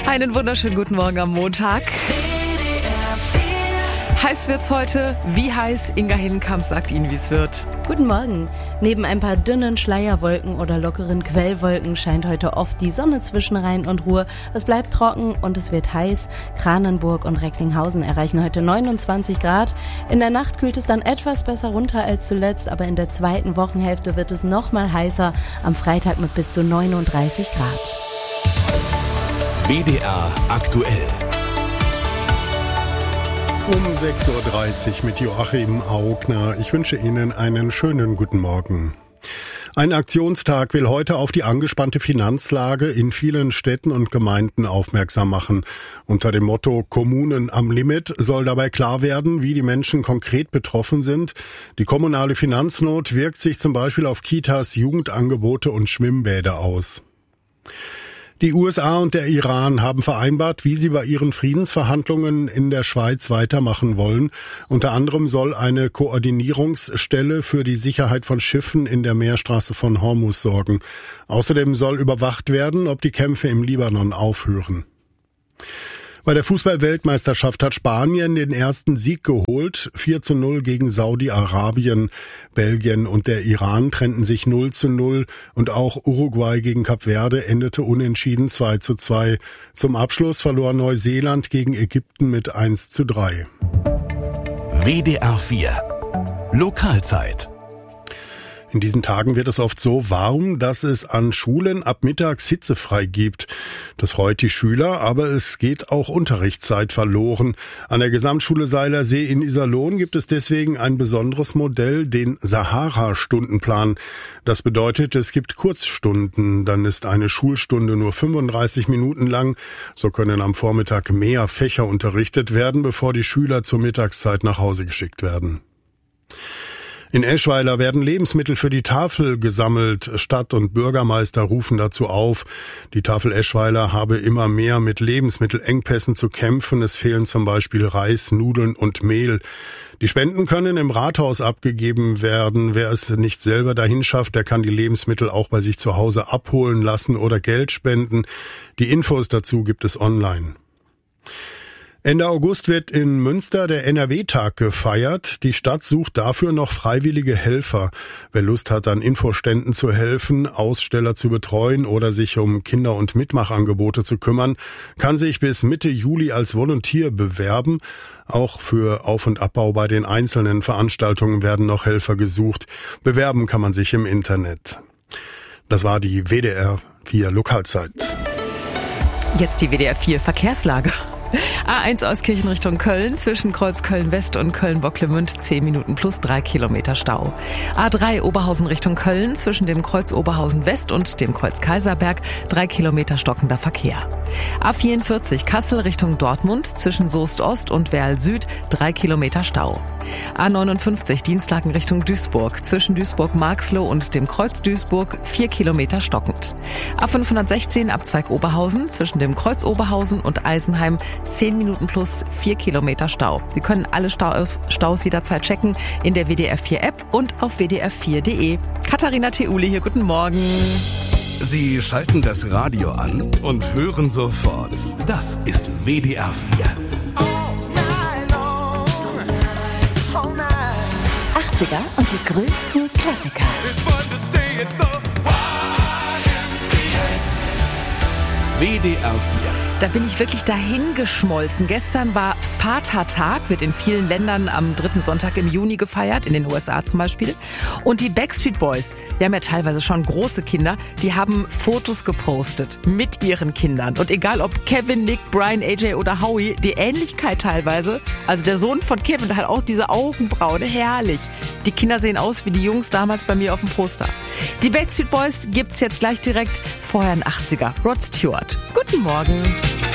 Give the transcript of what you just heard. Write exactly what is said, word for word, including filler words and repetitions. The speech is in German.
Einen wunderschönen guten Morgen am Montag. Heiß wird's heute. Wie heiß? Inga Hillenkamp sagt Ihnen, wie es wird. Guten Morgen. Neben ein paar dünnen Schleierwolken oder lockeren Quellwolken scheint heute oft die Sonne zwischen Rhein und Ruhr. Es bleibt trocken und es wird heiß. Kranenburg und Recklinghausen erreichen heute neunundzwanzig Grad. In der Nacht kühlt es dann etwas besser runter als zuletzt, aber in der zweiten Wochenhälfte wird es noch mal heißer. Am Freitag mit bis zu neununddreißig Grad. W D R aktuell. Um sechs Uhr dreißig mit Joachim Augner. Ich wünsche Ihnen einen schönen guten Morgen. Ein Aktionstag will heute auf die angespannte Finanzlage in vielen Städten und Gemeinden aufmerksam machen. Unter dem Motto Kommunen am Limit soll dabei klar werden, wie die Menschen konkret betroffen sind. Die kommunale Finanznot wirkt sich zum Beispiel auf Kitas, Jugendangebote und Schwimmbäder aus. Die U S A und der Iran haben vereinbart, wie sie bei ihren Friedensverhandlungen in der Schweiz weitermachen wollen. Unter anderem soll eine Koordinierungsstelle für die Sicherheit von Schiffen in der Meerstraße von Hormuz sorgen. Außerdem soll überwacht werden, ob die Kämpfe im Libanon aufhören. Bei der Fußball-Weltmeisterschaft hat Spanien den ersten Sieg geholt, vier zu null gegen Saudi-Arabien. Belgien und der Iran trennten sich null zu null und auch Uruguay gegen Kap Verde endete unentschieden zwei zu zwei. Zum Abschluss verlor Neuseeland gegen Ägypten mit eins zu drei. W D R vier Lokalzeit. In diesen Tagen wird es oft so warm, dass es an Schulen ab mittags hitzefrei gibt. Das freut die Schüler, aber es geht auch Unterrichtszeit verloren. An der Gesamtschule Seilersee in Iserlohn gibt es deswegen ein besonderes Modell, den Sahara-Stundenplan. Das bedeutet, es gibt Kurzstunden, dann ist eine Schulstunde nur fünfunddreißig Minuten lang. So können am Vormittag mehr Fächer unterrichtet werden, bevor die Schüler zur Mittagszeit nach Hause geschickt werden. In Eschweiler werden Lebensmittel für die Tafel gesammelt. Stadt- und Bürgermeister rufen dazu auf. Die Tafel Eschweiler habe immer mehr mit Lebensmittelengpässen zu kämpfen. Es fehlen zum Beispiel Reis, Nudeln und Mehl. Die Spenden können im Rathaus abgegeben werden. Wer es nicht selber dahin schafft, der kann die Lebensmittel auch bei sich zu Hause abholen lassen oder Geld spenden. Die Infos dazu gibt es online. Ende August wird in Münster der N R W-Tag gefeiert. Die Stadt sucht dafür noch freiwillige Helfer. Wer Lust hat, an Infoständen zu helfen, Aussteller zu betreuen oder sich um Kinder- und Mitmachangebote zu kümmern, kann sich bis Mitte Juli als Volontier bewerben. Auch für Auf- und Abbau bei den einzelnen Veranstaltungen werden noch Helfer gesucht. Bewerben kann man sich im Internet. Das war die W D R vier Lokalzeit. Jetzt die W D R vier Verkehrslage. A eins Euskirchen Richtung Köln, zwischen Kreuz Köln-West und Köln-Bocklemünd, zehn Minuten plus drei Kilometer Stau. A drei Oberhausen Richtung Köln, zwischen dem Kreuz Oberhausen-West und dem Kreuz Kaiserberg, drei Kilometer stockender Verkehr. A vierundvierzig Kassel Richtung Dortmund, zwischen Soest-Ost und Werl-Süd, drei Kilometer Stau. A neunundfünfzig Dienstlaken Richtung Duisburg, zwischen Duisburg-Marxloh und dem Kreuz Duisburg, vier Kilometer stockend. A fünfhundertsechzehn Abzweig Oberhausen, zwischen dem Kreuz Oberhausen und Eisenheim, zehn Minuten plus vier Kilometer Stau. Sie können alle Staus, Staus jederzeit checken in der W D R vier App und auf w d r vier punkt d e. Katharina Theuli hier, guten Morgen. Sie schalten das Radio an und hören sofort. Das ist W D R vier. achtziger und die größten Klassiker. W D R vier. Da bin ich wirklich dahin geschmolzen. Gestern war Vatertag, wird in vielen Ländern am dritten Sonntag im Juni gefeiert, in den U S A zum Beispiel. Und die Backstreet Boys, die haben ja teilweise schon große Kinder, die haben Fotos gepostet mit ihren Kindern. Und egal ob Kevin, Nick, Brian, A J oder Howie, die Ähnlichkeit teilweise, also der Sohn von Kevin, der hat auch diese Augenbrauen, herrlich. Die Kinder sehen aus wie die Jungs damals bei mir auf dem Poster. Die Backstreet Boys gibt's jetzt gleich direkt, vorher ein achtziger, Rod Stewart. Guten Morgen.